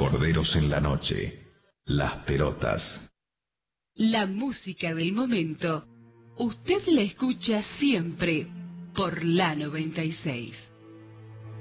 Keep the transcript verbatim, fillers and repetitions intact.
Corderos en la noche. Las pelotas. La música del momento. Usted la escucha siempre por la noventa y seis.